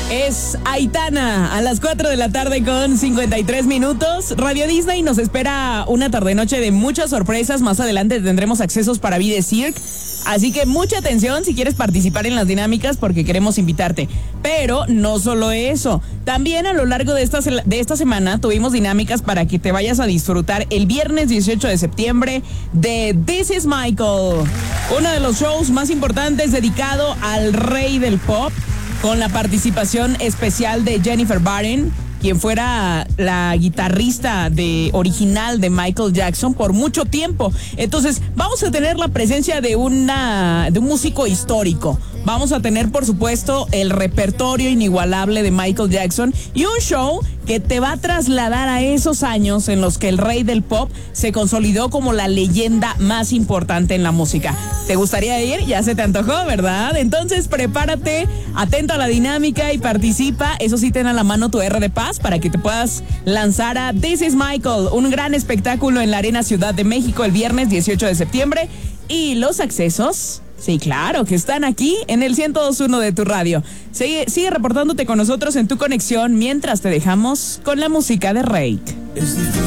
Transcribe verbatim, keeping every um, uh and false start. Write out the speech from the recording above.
Es Aitana a las cuatro de la tarde con cincuenta y tres minutos. Radio Disney nos espera una tarde-noche de muchas sorpresas. Más adelante tendremos accesos para Be The Cirque. Así que mucha atención si quieres participar en las dinámicas porque queremos invitarte. Pero no solo eso. También a lo largo de esta, de esta semana tuvimos dinámicas para que te vayas a disfrutar el viernes dieciocho de septiembre de This Is Michael. Uno de los shows más importantes dedicado al rey del pop, con la participación especial de Jennifer Barron, quien fuera la guitarrista de, original de Michael Jackson por mucho tiempo. Entonces, vamos a tener la presencia de, una, de un músico histórico. Vamos a tener, por supuesto, el repertorio inigualable de Michael Jackson y un show que te va a trasladar a esos años en los que el rey del pop se consolidó como la leyenda más importante en la música. ¿Te gustaría ir? Ya se te antojó, ¿verdad? Entonces, prepárate, atento a la dinámica y participa. Eso sí, ten a la mano tu R de Paz para que te puedas lanzar a This Is Michael, un gran espectáculo en la Arena Ciudad de México el viernes dieciocho de septiembre. Y los accesos, sí, claro, que están aquí en el ciento dos punto uno de tu radio. Sigue, sigue reportándote con nosotros en tu conexión mientras te dejamos con la música de Rake.